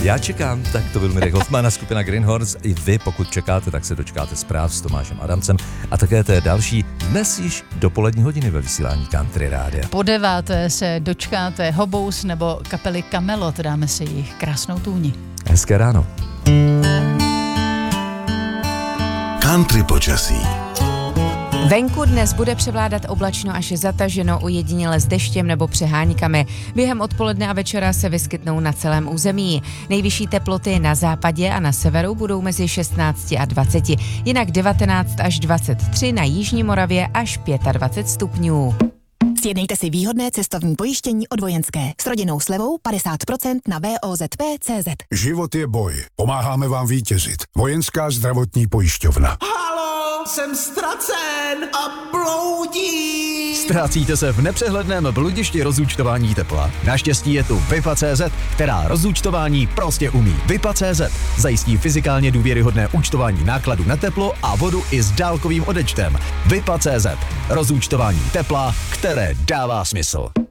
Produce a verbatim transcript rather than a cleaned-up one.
Já čekám, tak to byl Mirek Hoffman a skupina Greenhorns. I vy, pokud čekáte, tak se dočkáte zpráv s Tomášem Adamcem a také té další dnes již dopolední hodiny ve vysílání Country Rádia. Po deváté se dočkáte Hobous nebo kapely Kamelot, dáme si jich krásnou tůni. Hezké ráno. Country počasí. Venku dnes bude převládat oblačno až zataženo, ojediněle s deštěm nebo přeháňkami. Během odpoledne a večera se vyskytnou na celém území. Nejvyšší teploty na západě a na severu budou mezi šestnáct a dvacet, jinak devatenáct až dvacet tři na jižní Moravě až dvacet pět stupňů. Sjednejte si výhodné cestovní pojištění od Vojenské s rodinnou slevou padesát procent na V O Z P tečka cé zet. Život je boj. Pomáháme vám vítězit. Vojenská zdravotní pojišťovna. Halo, jsem ztracen a bloudím. Ztrácíte se v nepřehledném bludišti rozúčtování tepla. Naštěstí je tu Vipa tečka cé zet, která rozúčtování prostě umí. Vipa tečka cé zet zajistí fyzikálně důvěryhodné účtování nákladu na teplo a vodu i s dálkovým odečtem. Vipa tečka cé zet. Rozúčtování tepla, které dává smysl.